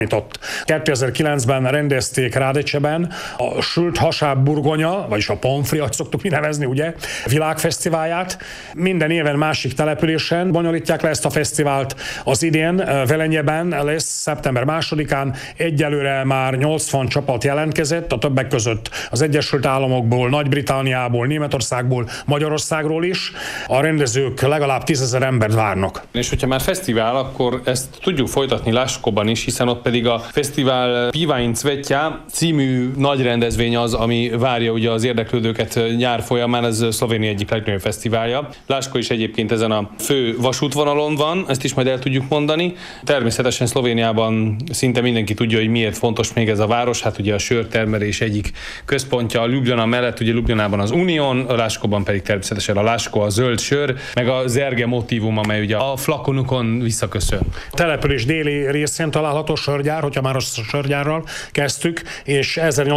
Ott 2009-ben rendezték Rádecseben a sült hasáb burgonya, vagyis a pomfri, ahogy szoktuk mi nevezni, ugye, világfesztiválját. Minden éven másik településen bonyolítják le ezt a fesztivált. Az idén Velenyeben lesz szeptember 2-án, egyelőre már 80 csapat jelentkezett, a többek között az Egyesült Államokból, Nagy-Britanniából, Németországból, Magyarországról is. A rendezők legalább 10 000 embert várnak. És hogyha már fesztivál, akkor ezt tudjuk folytatni Laskóban is, hiszen ott pedig a fesztivál Pivain Cvetja című nagy rendezvény az, ami várja ugye az érdeklődőket nyár folyamán, ez Szlovénia egyik legnagyobb fesztiválja. Laskó is egyébként ezen a fő vasútvonalon van, ezt is majd el tudjuk mondani. Természetesen Szlovéniában szinte mindenki tudja, hogy miért fontos még ez a város, hát ugye a sörtermelés egyik központja, a Ljubljana mellett, ugye Ljubljanában az Unión, a Laskóban pedig természetesen a Laskó, a zöld sör, meg a zerge motívum, amely ugye a flakonukon visszaköszön. A település déli részén található sörgyár, hogyha már a sörgyárral kezdtük, és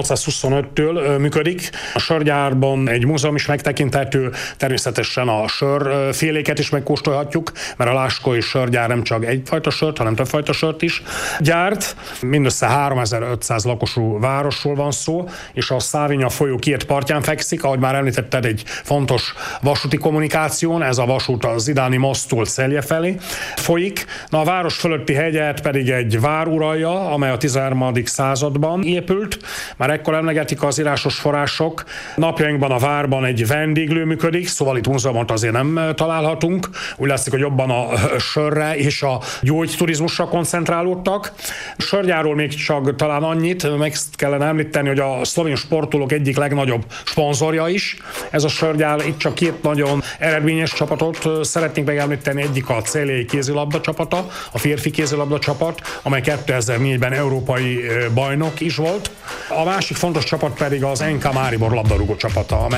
1825-től működik. A sörgyárban egy múzeum is megtekinthető, természetesen a sörféléket is megkóstolhatjuk, mert a láskói sörgyár nem csak egyfajta sört, hanem többfajta sört is gyárt. Mindössze 3500 lakosú városról van szó, és a Szávinya folyó két partján fekszik, ahogy már említetted, egy fontos vasúti kommunikáción, ez a vasút a Zidáni moszttól Celje felé folyik. Na, a város fölötti hegyet pedig egy vár uralja, amely a 13. században épült. Már ekkor emlegetik az írásos források. Napjainkban a várban egy vendéglő működik, szóval itt múzeumot azért nem találhatunk. Úgy látszik, hogy jobban a sörre és a gyógyturizmusra koncentrálódtak. A sörgyárról még csak talán annyit meg kellene említeni, hogy a szlovén sportolók egyik legnagyobb szponzorja is. Ez a sörgyár, itt csak két nagyon eredményes csapatot szeretnénk megemlíteni. Egyik a Celjei kézilabda csapata, a férfi kézilabda csapat, amely 2004-ben európai bajnok is volt. A másik fontos csapat pedig az NK Maribor labdarúgó csapata,